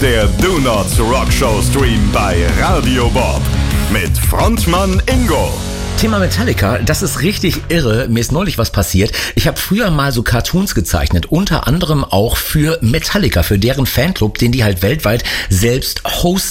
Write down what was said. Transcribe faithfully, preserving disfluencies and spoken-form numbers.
der Do Not Rock Show Stream bei Radio Bob mit Frontmann Ingo. Thema Metallica, das ist richtig irre. Mir ist neulich was passiert. Ich habe früher mal so Cartoons gezeichnet, unter anderem auch für Metallica, für deren Fanclub, den die halt weltweit selbst hosten.